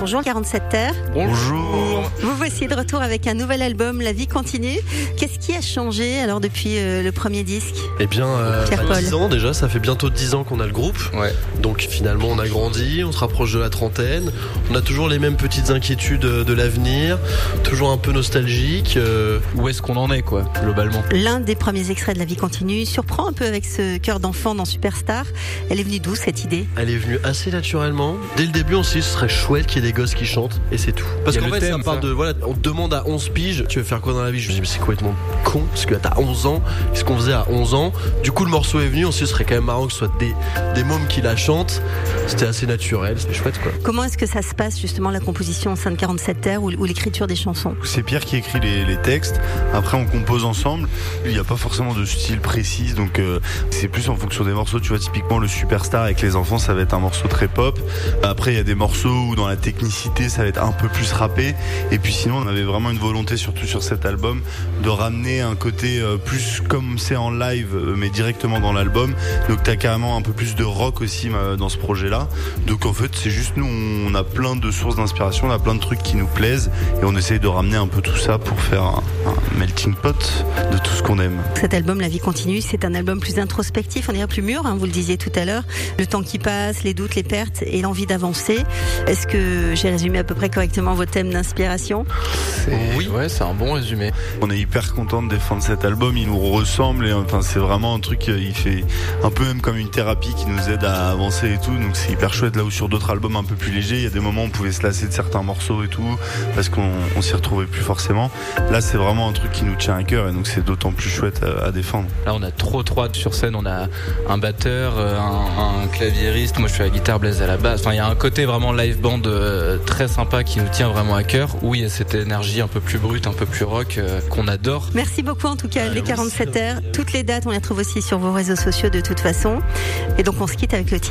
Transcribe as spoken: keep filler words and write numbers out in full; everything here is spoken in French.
Bonjour quarante-sept Terre. Bonjour. Vous voici de retour avec un nouvel album, La vie continue. Qu'est-ce qui a changé alors depuis euh, le premier disque? Eh bien, euh, Pierre-Paul. dix ans déjà, ça fait bientôt dix ans qu'on a le groupe. Ouais. Donc finalement, on a grandi, on se rapproche de la trentaine. On a toujours les mêmes petites inquiétudes de l'avenir, toujours un peu nostalgique. Euh... Où est-ce qu'on en est, quoi, globalement? L'un des premiers extraits de La vie continue surprend un peu avec ce cœur d'enfant dans Superstar. Elle est venue d'où cette idée? Elle est venue assez naturellement. Dès le début, on s'est dit ce serait chouette qu'il y ait des gosses qui chantent et c'est tout. Parce qu'en fait, thème, ça part de voilà, on te demande à onze piges, tu veux faire quoi dans la vie? Je me dis mais c'est complètement con parce que t'as onze ans. Qu'est-ce qu'on faisait à onze ans? Du coup, le morceau est venu. On s'est dit ce serait quand même marrant que ce soit des des mômes qui la chantent. C'était assez naturel, c'était chouette quoi. Comment est-ce que ça se passe justement la composition au sein de quarante-sept Terre ou, ou l'écriture des chansons? C'est Pierre qui écrit les, les textes. Après, on compose ensemble. Il n'y a pas forcément de style précis, donc euh, c'est plus en fonction des morceaux. Tu vois, typiquement le Superstar avec les enfants, ça va être un morceau très pop. Après, il y a des morceaux où dans la technicité, ça va être un peu plus rappé. Et puis sinon, on avait vraiment une volonté, surtout sur cet album, de ramener un côté euh, plus comme c'est en live, mais directement dans l'album. Donc t'as carrément un peu plus de rock aussi euh, dans ce projet-là. Donc en fait, c'est juste nous, on a plein de sources d'inspiration, on a plein de trucs qui nous plaisent et on essaye de ramener un peu tout ça pour faire un, un melting pot de tout ce qu'on aime. Cet album, La vie continue, c'est un album plus introspectif, on dirait plus mûr, hein, vous le disiez tout à l'heure. Le temps qui passe, les doutes, les pertes et l'envie d'avancer. Est-ce que j'ai résumé à peu près correctement vos thèmes d'inspiration? Oui, ouais, c'est un bon résumé. On est hyper content de défendre cet album, il nous ressemble et enfin c'est vraiment un truc, il fait un peu même comme une thérapie qui nous aide à avancer et tout, donc c'est hyper chouette. Là où sur d'autres albums un peu plus légers, il y a des moments où on pouvait se lasser de certains morceaux et tout parce qu'on on s'y retrouvait plus forcément. Là c'est vraiment un truc qui nous tient à cœur et donc c'est d'autant plus chouette à, à défendre. Là on a trop trop hâte sur scène, on a un batteur, un, un claviériste, moi je suis à la guitare, Blaise à la basse. Enfin il y a un côté vraiment live band euh, très sympa qui nous tient vraiment à cœur, où il y a cette énergie un peu plus brute, un peu plus rock euh, qu'on adore. Merci beaucoup en tout cas, les quarante-sept Terre. Toutes les dates on les retrouve aussi sur vos réseaux sociaux de toute façon. Et donc on se quitte avec le titre